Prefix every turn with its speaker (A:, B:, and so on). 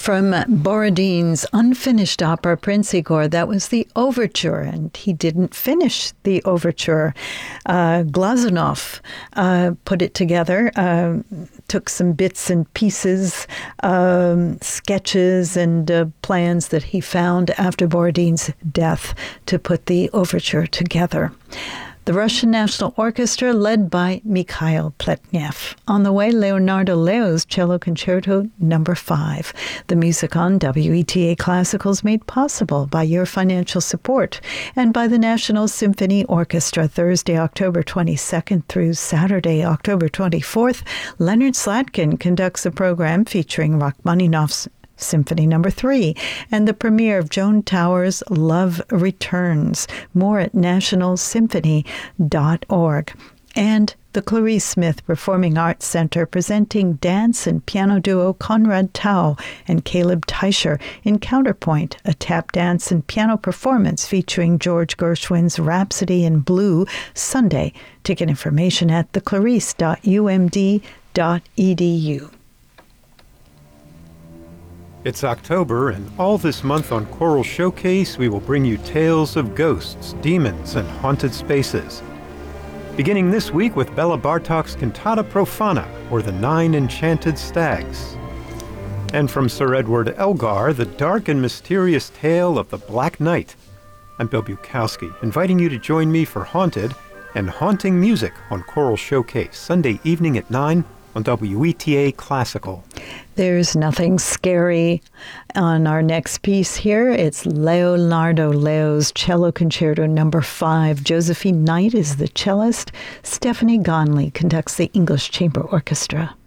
A: From Borodin's unfinished opera Prince Igor, that was the overture, and he didn't finish the overture. Glazunov put it together, took some bits and pieces, sketches and plans that he found after Borodin's death to put the overture together. The Russian National Orchestra, led by Mikhail Pletnev. On the way, Leonardo Leo's Cello Concerto No. 5. The music on WETA Classical is made possible by your financial support and by the National Symphony Orchestra. Thursday, October 22nd through Saturday, October 24th, Leonard Slatkin conducts a program featuring Rachmaninoff's Symphony No. 3, and the premiere of Joan Towers' Love Returns. More at nationalsymphony.org. And the Clarice Smith Performing Arts Center presenting dance and piano duo Conrad Tao and Caleb Teicher in Counterpoint, a tap dance and piano performance featuring George Gershwin's Rhapsody in Blue, Sunday. Ticket information at theclarice.umd.edu.
B: It's October, and all this month on Choral Showcase, we will bring you tales of ghosts, demons, and haunted spaces. Beginning this week with Bela Bartok's Cantata Profana, or The Nine Enchanted Stags. And from Sir Edward Elgar, the dark and mysterious tale of the Black Knight. I'm Bill Bukowski, inviting you to join me for Haunted and Haunting Music on Choral Showcase, Sunday evening at 9 on WETA Classical.
A: There's nothing scary on our next piece here. It's Leonardo Leo's Cello Concerto No. 5. Josephine Knight is the cellist. Stephanie Gonley conducts the English Chamber Orchestra.